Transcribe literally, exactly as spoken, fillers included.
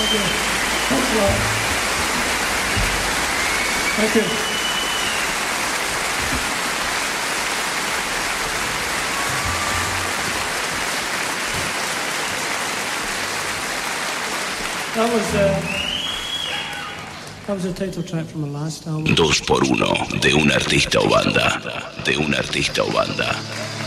Thank you. Thanks a lot. Thank you. That was, uh, that was a title track from the last album. Dos por uno de un artista o banda, de un artista o banda.